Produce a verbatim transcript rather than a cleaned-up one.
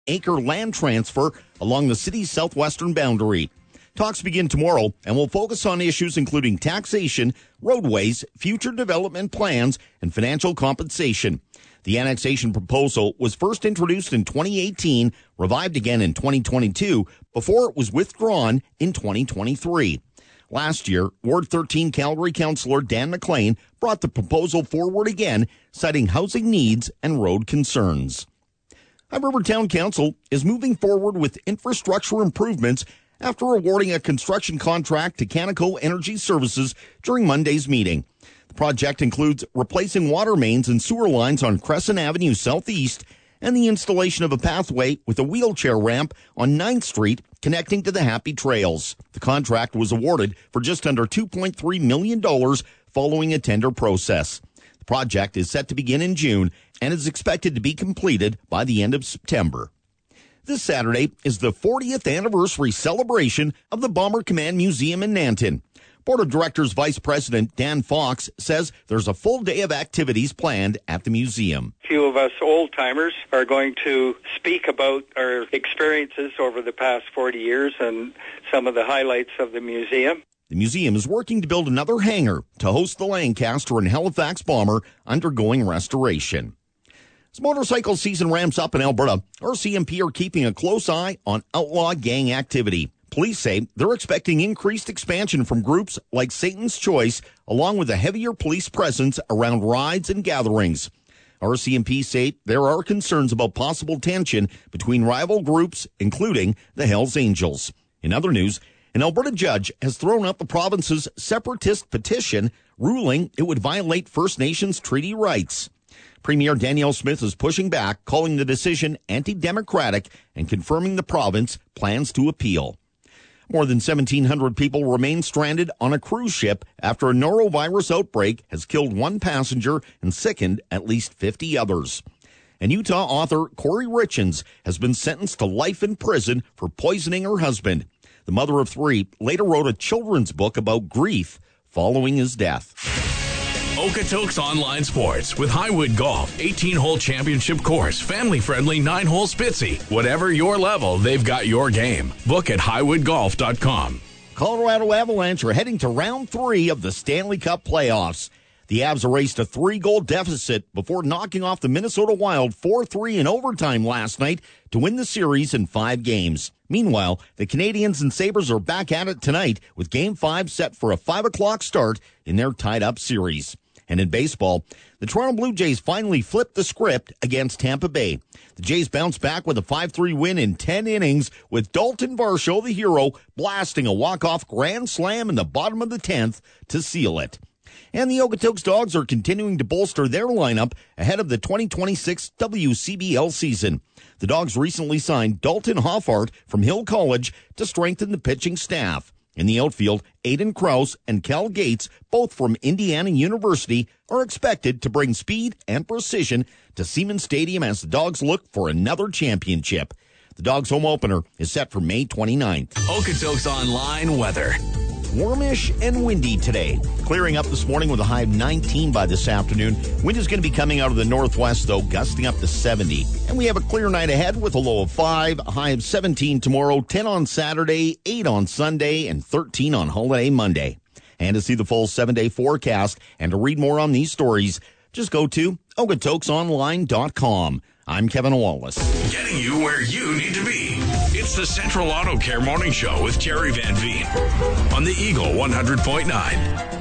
acre land transfer along the city's southwestern boundary. Talks begin tomorrow and will focus on issues including taxation, roadways, future development plans, and financial compensation. The annexation proposal was first introduced in twenty eighteen, revived again in twenty twenty-two, before it was withdrawn in twenty twenty-three. Last year, Ward thirteen Calgary Councillor Dan McLean brought the proposal forward again, citing housing needs and road concerns. High River Town Council is moving forward with infrastructure improvements after awarding a construction contract to Canaco Energy Services during Monday's meeting. The project includes replacing water mains and sewer lines on Crescent Avenue Southeast and the installation of a pathway with a wheelchair ramp on ninth Street connecting to the Happy Trails. The contract was awarded for just under two point three million dollars following a tender process. The project is set to begin in June and is expected to be completed by the end of September. This Saturday is the fortieth anniversary celebration of the Bomber Command Museum in Nanton. Board of Directors Vice President Dan Fox says there's a full day of activities planned at the museum. A few of us old-timers are going to speak about our experiences over the past forty years and some of the highlights of the museum. The museum is working to build another hangar to host the Lancaster and Halifax bomber undergoing restoration. As motorcycle season ramps up in Alberta, R C M P are keeping a close eye on outlaw gang activity. Police say they're expecting increased expansion from groups like Satan's Choice, along with a heavier police presence around rides and gatherings. R C M P say there are concerns about possible tension between rival groups, including the Hells Angels. In other news, an Alberta judge has thrown out the province's separatist petition, ruling it would violate First Nations treaty rights. Premier Danielle Smith is pushing back, calling the decision anti-democratic and confirming the province plans to appeal. More than seventeen hundred people remain stranded on a cruise ship after a norovirus outbreak has killed one passenger and sickened at least fifty others. And Utah author Corey Richens has been sentenced to life in prison for poisoning her husband. The mother of three later wrote a children's book about grief following his death. Okotoks Online Sports with Highwood Golf, eighteen-hole championship course, family-friendly nine-hole Spitzy. Whatever your level, they've got your game. Book at highwood golf dot com. Colorado Avalanche are heading to round three of the Stanley Cup playoffs. The Avs erased a three-goal deficit before knocking off the Minnesota Wild four three in overtime last night to win the series in five games. Meanwhile, the Canadiens and Sabres are back at it tonight with Game five set for a five o'clock start in their tied-up series. And in baseball, the Toronto Blue Jays finally flipped the script against Tampa Bay. The Jays bounced back with a five three win in ten innings, with Dalton Varsho, the hero, blasting a walk-off grand slam in the bottom of the tenth to seal it. And the Okotoks Dogs are continuing to bolster their lineup ahead of the twenty twenty-six W C B L season. The Dogs recently signed Dalton Hoffart from Hill College to strengthen the pitching staff. In the outfield, Aiden Krause and Cal Gates, both from Indiana University, are expected to bring speed and precision to Siemens Stadium as the Dogs look for another championship. The Dogs' home opener is set for May twenty-ninth. Okotoks Online weather. Warmish and windy today. Clearing up this morning with a high of nineteen by this afternoon. Wind is going to be coming out of the northwest, though, gusting up to seventy. And we have a clear night ahead with a low of five, a high of seventeen tomorrow, ten on Saturday, eight on Sunday, and thirteen on holiday Monday. And to see the full seven-day forecast and to read more on these stories, just go to okotoks online dot com. I'm Kevin Wallace. Getting you where you need to be. It's the Central Auto Care Morning Show with Jerry Van Veen on the Eagle one hundred point nine.